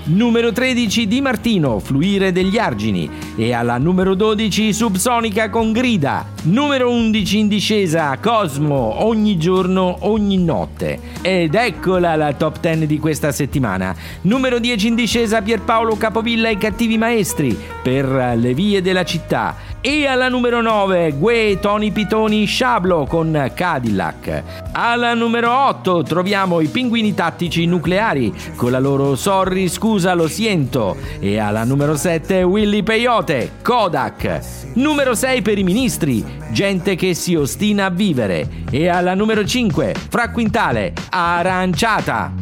Numero 13 Di Martino, Fluire degli argini. E alla numero 12 Subsonica con Grida. Numero 11 in discesa Cosmo, Ogni giorno, ogni notte. Ed eccola la top 10 di questa settimana. Numero 10 in discesa Pierpaolo Capovilla e i cattivi maestri, Per le vie della città. E alla numero 9 Gue, Tony Pitoni, Sciablo con Cadillac. Alla numero 8 troviamo i Pinguini Tattici Nucleari con la loro Sorry scusa lo siento. E alla numero 7 Willy Peyote, Kodak. Numero 6 per i ministri, Gente che si ostina a vivere. E alla numero 5 Fra Quintale, Aranciata.